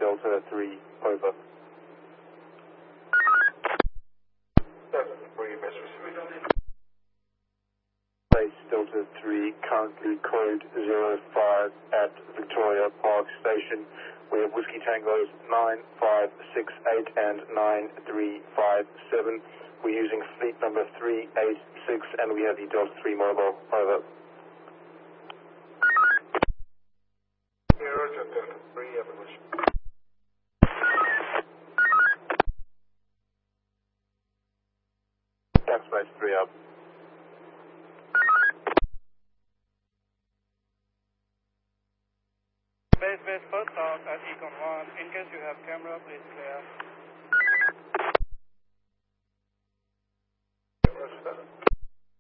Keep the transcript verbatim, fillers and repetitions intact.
Delta three, over. Delta three, best received. Base Delta three, currently code zero five at Victoria Park Station. We have Whiskey Tangos nine five six eight and nine three five seven. We're using fleet number three eight six, and we have the Delta three mobile, over. Yeah, Roger, Delta three, evolution. Backspace three up. Base base first out at Econ one. In case you have camera, please clear.